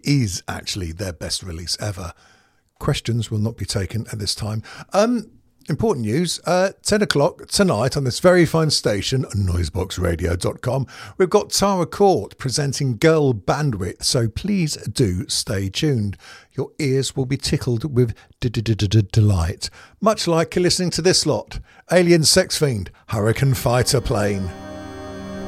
is actually their best release ever. Questions will not be taken at this time. Important news, 10 o'clock tonight on this very fine station, noiseboxradio.com, we've got Tara Court presenting Girl Bandwidth, so please do stay tuned. Your ears will be tickled with delight, much like listening to this lot, Alien Sex Fiend, Hurricane Fighter Plane.